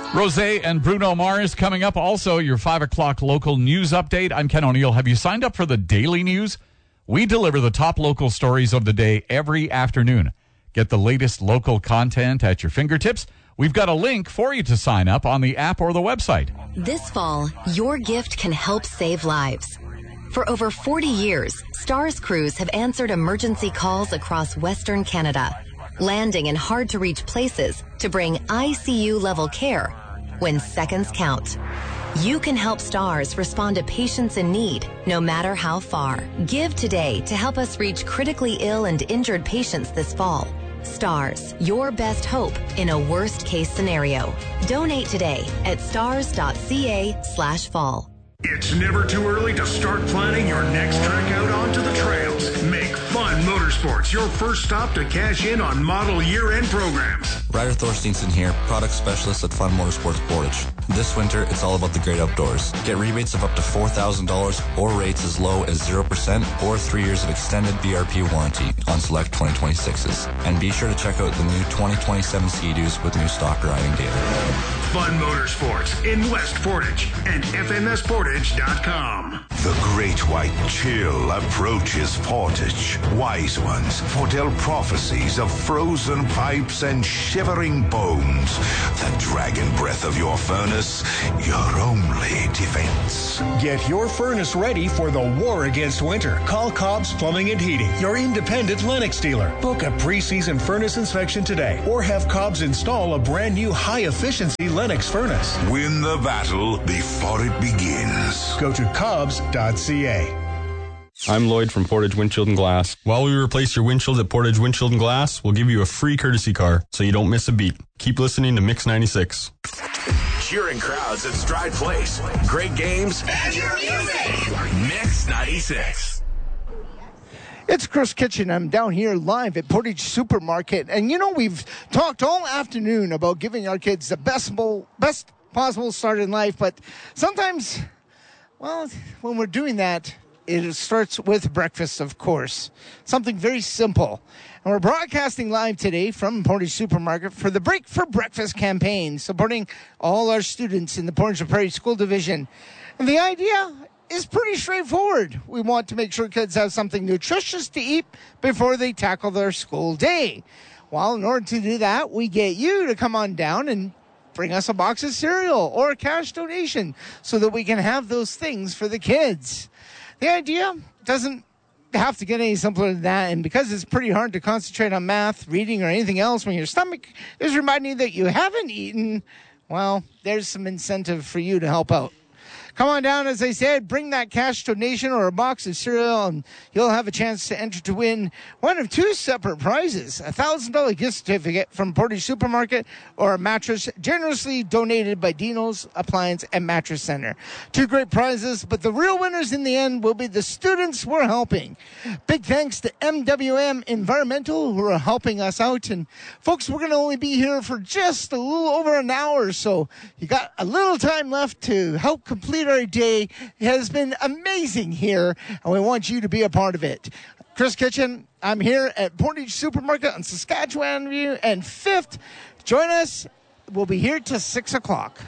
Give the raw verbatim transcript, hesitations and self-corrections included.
Rosé and Bruno Mars coming up. Also, your five o'clock local news update. I'm Ken O'Neill. Have you signed up for the daily news? We deliver the top local stories of the day every afternoon. Get the latest local content at your fingertips. We've got a link for you to sign up on the app or the website. This fall, your gift can help save lives. For over forty years, STARS crews have answered emergency calls across Western Canada, landing in hard-to-reach places to bring I C U-level care when seconds count. You can help STARS respond to patients in need, no matter how far. Give today to help us reach critically ill and injured patients this fall. STARS, your best hope in a worst-case scenario. Donate today at stars.ca slash fall. It's never too early to start planning your next trek out onto the trails. Make Fun Motorsports your first stop to cash in on model year-end programs. Ryder Thorsteinson here, product specialist at Fun Motorsports Portage. This winter, it's all about the great outdoors. Get rebates of up to four thousand dollars or rates as low as zero percent or three years of extended B R P warranty on select twenty twenty-sixes. And be sure to check out the new twenty twenty-seven Sea-Doos with new stock riding data. Fun Motorsports in West Portage and F M S Portage dot com. The Great White Chill approaches Portage. Wise ones foretell prophecies of frozen pipes and shivering bones. The dragon breath of your furnace, your only defense. Get your furnace ready for the war against winter. Call Cobb's Plumbing and Heating, your independent Lennox dealer. Book a pre-season furnace inspection today or have Cobb's install a brand new high-efficiency Lennox furnace. Win the battle before it begins. Go to Cobb's dot c a. I'm Lloyd from Portage Windshield and Glass. While we replace your windshield at Portage Windshield and Glass, we'll give you a free courtesy car so you don't miss a beat. Keep listening to Mix ninety-six. Cheering crowds at Stride Place. Great games and your music. Mix ninety-six. It's Chris Kitchen. I'm down here live at Portage Supermarket. And, you know, we've talked all afternoon about giving our kids the best, best possible start in life. But sometimes, well, when we're doing that, it starts with breakfast, of course. Something very simple. And we're broadcasting live today from Portage Supermarket for the Break for Breakfast campaign, supporting all our students in the Portage Prairie School Division. And the idea is pretty straightforward. We want to make sure kids have something nutritious to eat before they tackle their school day. Well, in order to do that, we get you to come on down and bring us a box of cereal or a cash donation so that we can have those things for the kids. The idea doesn't have to get any simpler than that, and because it's pretty hard to concentrate on math, reading, or anything else when your stomach is reminding you that you haven't eaten, well, there's some incentive for you to help out. Come on down, as I said, bring that cash donation or a box of cereal, and you'll have a chance to enter to win one of two separate prizes, a one thousand dollars gift certificate from Portage Supermarket or a mattress generously donated by Dino's Appliance and Mattress Center. Two great prizes, but the real winners in the end will be the students we're helping. Big thanks to M W M Environmental who are helping us out. And folks, we're going to only be here for just a little over an hour, so you got a little time left to help complete our day. It has been amazing here, and we want you to be a part of it. Chris Kitchen, I'm here at Portage Supermarket on Saskatchewan Avenue and fifth. Join us. We'll be here till six o'clock.